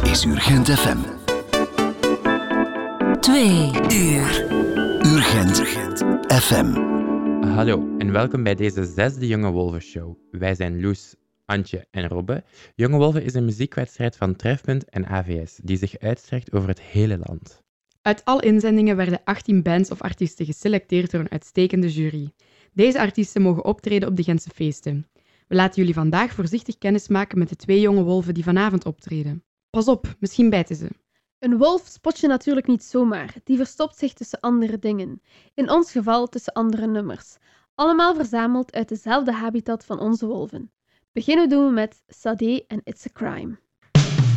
is Urgent FM. 2 uur. Urgent FM. Hallo en welkom bij deze 6e Jonge Wolven Show. Wij zijn Loes, Antje en Robbe. Jonge Wolven is een muziekwedstrijd van Trefpunt en AVS die zich uitstrekt over het hele land. Uit alle inzendingen werden 18 bands of artiesten geselecteerd door een uitstekende jury. Deze artiesten mogen optreden op de Gentse feesten. We laten jullie vandaag voorzichtig kennismaken met de 2 jonge wolven die vanavond optreden. Pas op, misschien bijten ze. Een wolf spot je natuurlijk niet zomaar. Die verstopt zich tussen andere dingen. In ons geval tussen andere nummers. Allemaal verzameld uit dezelfde habitat van onze wolven. Beginnen doen we met Sade en It's a Crime.